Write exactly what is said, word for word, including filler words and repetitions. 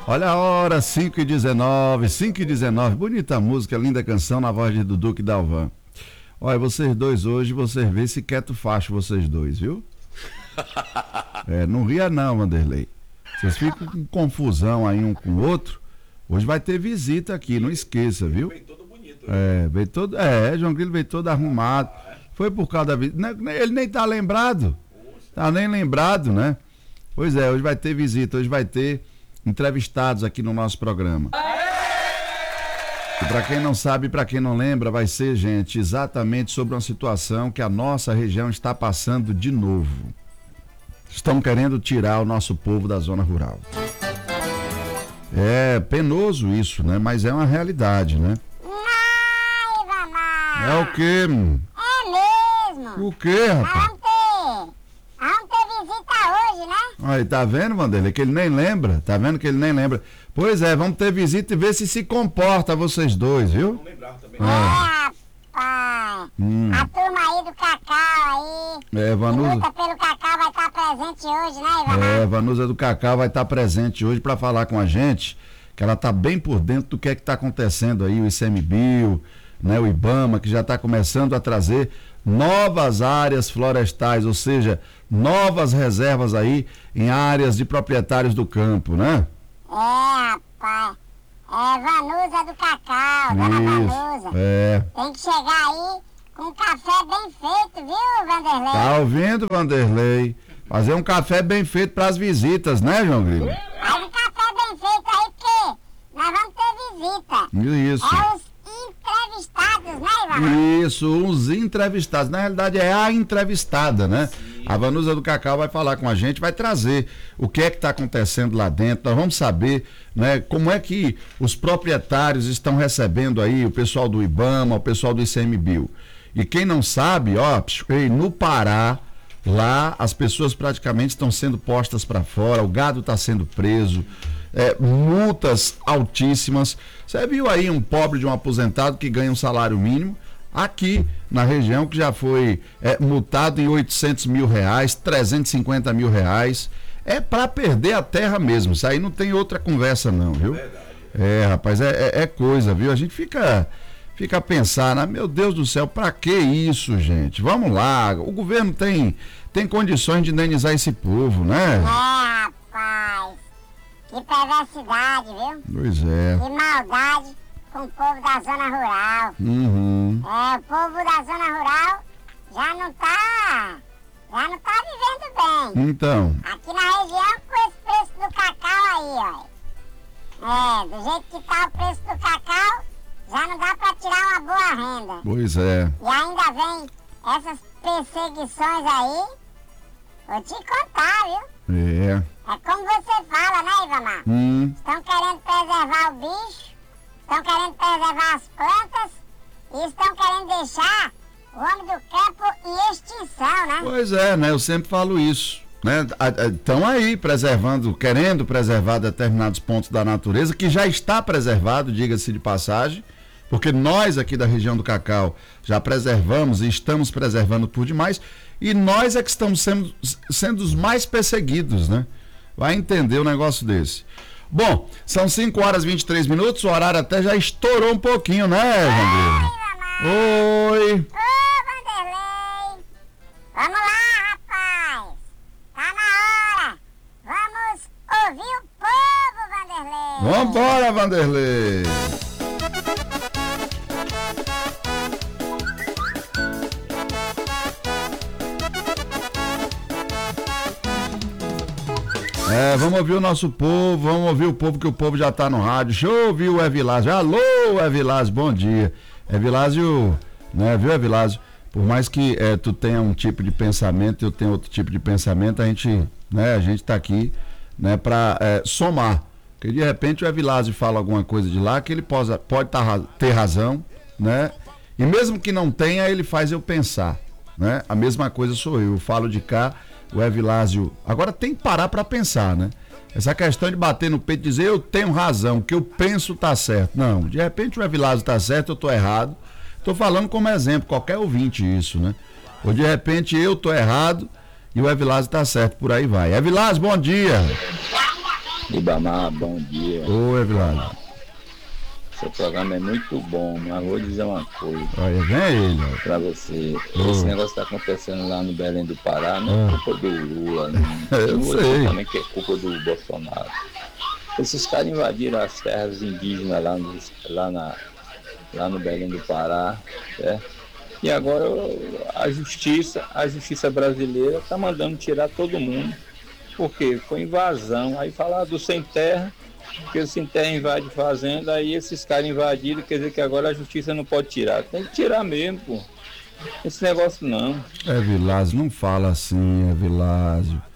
Olha a hora, cinco e dezenove, cinco e dezenove, bonita música, linda canção na voz de Dudu e Dalvan. Olha, vocês dois hoje, vocês vê se quieto facho vocês dois, viu? É, não ria não, Vanderlei. Vocês ficam com confusão aí um com o outro. Hoje vai ter visita aqui, não esqueça, viu? Vem todo bonito. É, veio todo, é, João Grilo veio todo arrumado. Foi por causa da visita, ele nem tá lembrado. Tá nem lembrado, né? Pois é, hoje vai ter visita, hoje vai ter entrevistados aqui no nosso programa. E para quem não sabe, para quem não lembra, vai ser, gente, exatamente sobre uma situação que a nossa região está passando de novo. Estão querendo tirar o nosso povo da zona rural. É penoso isso, né? Mas é uma realidade, né? Ai, mamãe. É o quê? É mesmo. O quê, rapaz? Vamos ter, vamos ter visita hoje, né? Aí, tá vendo, Vanderlei, que ele nem lembra? Tá vendo que ele nem lembra? Pois é, vamos ter visita e ver se se comporta vocês dois, viu? Não lembrava também. É, rapaz. Hum. A turma aí do Cacau aí. É, Vanusa. Luta pelo Cacau vai estar presente hoje, né, Ivan? É, Vanusa do Cacau vai estar presente hoje para falar com a gente, que ela tá bem por dentro do que é que tá acontecendo aí, o ICMBio, né, o IBAMA, que já está começando a trazer novas áreas florestais, ou seja, novas reservas aí em áreas de proprietários do campo, né? É, rapaz. É Vanusa do Cacau, dona Vanusa. É. Tem que chegar aí com um café bem feito, viu, Vanderlei? Tá ouvindo, Vanderlei? Fazer um café bem feito para as visitas, né, João Grilo? Faz um café bem feito aí, porque nós vamos ter visita. Isso. É os entrevistados, né, Ivan? Isso, uns entrevistados. Na realidade é a entrevistada, né? A Vanusa do Cacau vai falar com a gente, vai trazer o que é que está acontecendo lá dentro. Nós vamos saber, né, como é que os proprietários estão recebendo aí, o pessoal do IBAMA, o pessoal do ICMBio. E quem não sabe, ó, no Pará, lá as pessoas praticamente estão sendo postas para fora, o gado está sendo preso, é, multas altíssimas. Você viu aí um pobre de um aposentado que ganha um salário mínimo aqui na região, que já foi é, multado em oitocentos mil reais, trezentos e cinquenta mil reais. É para perder a terra mesmo. Isso aí não tem outra conversa não, viu? É, é rapaz, é, é, é coisa, viu? A gente fica... Fica a pensar, né? Meu Deus do céu, pra que isso, gente? Vamos lá, o governo tem, tem condições de indenizar esse povo, né? É, rapaz. Que perversidade, viu? Pois é. Que maldade com o povo da zona rural. Uhum. É, o povo da zona rural já não tá, já não tá vivendo bem. Então, Aqui na região, com esse preço do cacau aí, ó. É, do jeito que tá o preço do cacau, já não dá pra tirar uma boa renda. pois é. E ainda vem essas perseguições aí, vou te contar, viu? É. É como você fala, né, Ivamar? Hum. Estão querendo preservar o bicho, estão querendo preservar as plantas e estão querendo deixar o homem do campo em extinção, né? Pois é, né? Eu sempre falo isso, né? Estão aí preservando, querendo preservar determinados pontos da natureza, que já está preservado, diga-se de passagem, porque nós aqui da região do Cacau já preservamos e estamos preservando por demais, e nós é que estamos sendo, sendo os mais perseguidos, né? Vai entender um negócio desse. Bom, são cinco horas e vinte e três minutos, o horário até já estourou um pouquinho, né, Vanderlei? Oi! Ô, Vanderlei! Vamos lá, rapaz! Tá na hora! Vamos ouvir o povo, Vanderlei! Vambora, Vanderlei! É, vamos ouvir o nosso povo, vamos ouvir o povo, que o povo já tá no rádio. Deixa eu ouvir o Evilásio. Alô, Evilásio, bom dia. Evilásio, né, viu, Evilásio? Por mais que é, tu tenha um tipo de pensamento e eu tenha outro tipo de pensamento, a gente, né, a gente tá aqui, né, pra é, somar. Porque de repente o Evilásio fala alguma coisa de lá que ele pode, pode tá, ter razão, né? E mesmo que não tenha, ele faz eu pensar, né? A mesma coisa sou eu, eu falo de cá, o Evilásio... Agora tem que parar para pensar, né? Essa questão de bater no peito e dizer eu tenho razão, o que eu penso tá certo. Não, de repente o Evilásio tá certo, eu tô errado. Tô falando como exemplo, qualquer ouvinte isso, né? Ou de repente eu tô errado e o Evilásio tá certo, por aí vai. Evilásio, bom dia. Ribamar, bom dia. Oi, Vilásio. Seu programa é muito bom, mas vou dizer uma coisa. Olha, vem ele. Ó. Pra você. Oh. Esse negócio está acontecendo lá no Belém do Pará, não é Ah. culpa do Lula, não. Eu Lula sei. também que é culpa do Bolsonaro. Esses caras invadiram as terras indígenas lá no, lá na, lá no Belém do Pará, certo? E agora a justiça, a justiça brasileira está mandando tirar todo mundo. Por quê? Foi invasão. Aí falar do sem terra, porque o sem terra invade fazenda, aí esses caras invadiram, quer dizer que agora a justiça não pode tirar. Tem que tirar mesmo, pô. Esse negócio não. É, Vilásio, não fala assim, é Vilásio.